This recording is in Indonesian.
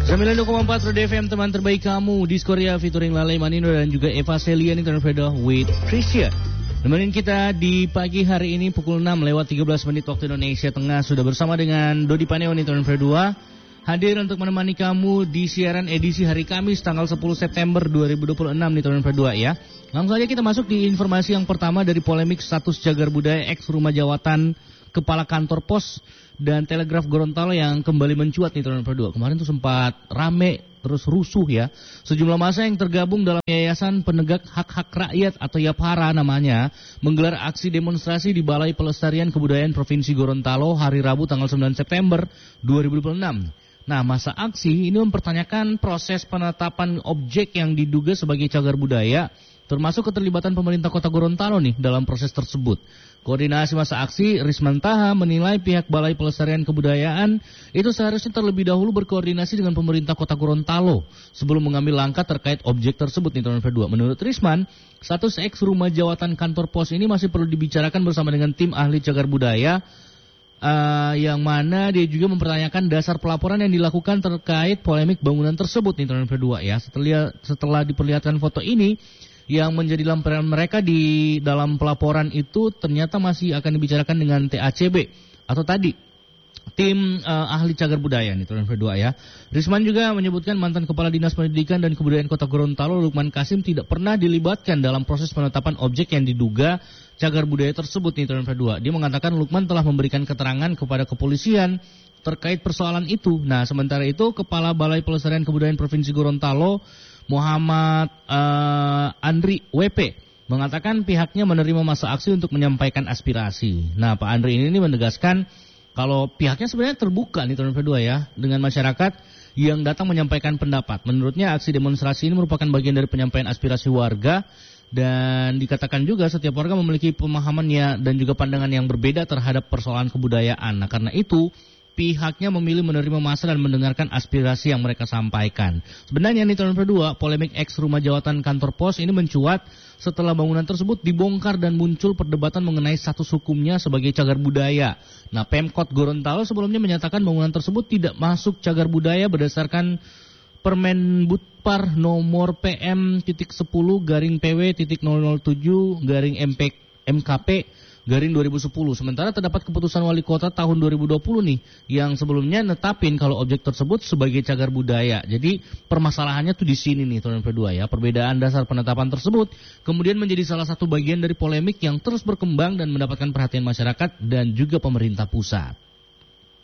92,4 Roda FM, teman terbaik kamu di Korea, featuring Lalai Manino dan juga Eva Celia nih, Fredo with Tricia. Nemenin kita di pagi hari ini pukul 6 lewat 13 menit waktu Indonesia Tengah. Sudah bersama dengan Dodi Paneo nih, Fredo, hadir untuk menemani kamu di siaran edisi hari Kamis tanggal 10 September 2026 nih, Fredo ya. Langsung saja kita masuk di informasi yang pertama dari polemik status cagar budaya ex rumah jawatan Kepala Kantor Pos dan Telegraf Gorontalo yang kembali mencuat nih, Fredo. Kemarin tuh sempat rame terus rusuh ya. Sejumlah massa yang tergabung dalam Yayasan Penegak Hak-Hak Rakyat atau YAPHRA namanya menggelar aksi demonstrasi di Balai Pelestarian Kebudayaan Provinsi Gorontalo hari Rabu tanggal 9 September 2026. Nah, masa aksi ini mempertanyakan proses penetapan objek yang diduga sebagai cagar budaya, termasuk keterlibatan pemerintah Kota Gorontalo nih dalam proses tersebut. Koordinasi masa aksi, Risman Taha menilai pihak Balai Pelestarian Kebudayaan itu seharusnya terlebih dahulu berkoordinasi dengan pemerintah Kota Gorontalo sebelum mengambil langkah terkait objek tersebut nih, tahun kedua. Menurut Risman, status ex rumah jawatan kantor pos ini masih perlu dibicarakan bersama dengan tim ahli cagar budaya, yang mana dia juga mempertanyakan dasar pelaporan yang dilakukan terkait polemik bangunan tersebut nih, tahun kedua ya. Setelah diperlihatkan foto ini yang menjadi lampiran mereka di dalam pelaporan itu ternyata masih akan dibicarakan dengan TACB atau tadi tim ahli cagar budaya nih, tahun kedua ya. Risman juga menyebutkan mantan Kepala Dinas Pendidikan dan Kebudayaan Kota Gorontalo Lukman Kasim tidak pernah dilibatkan dalam proses penetapan objek yang diduga cagar budaya tersebut nih, tahun kedua. Dia mengatakan Lukman telah memberikan keterangan kepada kepolisian terkait persoalan itu. Nah, sementara itu Kepala Balai Pelestarian Kebudayaan Provinsi Gorontalo Muhammad Andri WP mengatakan pihaknya menerima masa aksi untuk menyampaikan aspirasi. Nah, Pak Andri ini menegaskan kalau pihaknya sebenarnya terbuka nih, tahun kedua ya, dengan masyarakat yang datang menyampaikan pendapat. Menurutnya aksi demonstrasi ini merupakan bagian dari penyampaian aspirasi warga, dan dikatakan juga setiap warga memiliki pemahamannya dan juga pandangan yang berbeda terhadap persoalan kebudayaan. Nah, karena itu pihaknya memilih menerima massa dan mendengarkan aspirasi yang mereka sampaikan. Sebenarnya nih, tahun kedua, polemik ex rumah jawatan kantor pos ini mencuat setelah bangunan tersebut dibongkar dan muncul perdebatan mengenai status hukumnya sebagai cagar budaya. Nah, Pemkot Gorontalo sebelumnya menyatakan bangunan tersebut tidak masuk cagar budaya berdasarkan Permenbudpar nomor PM.PW.007/MKP Garing 2010. Sementara terdapat keputusan wali kota tahun 2020 nih yang sebelumnya netapin kalau objek tersebut sebagai cagar budaya. Jadi permasalahannya tuh di sini nih, tahun kedua ya. Perbedaan dasar penetapan tersebut kemudian menjadi salah satu bagian dari polemik yang terus berkembang dan mendapatkan perhatian masyarakat dan juga pemerintah pusat.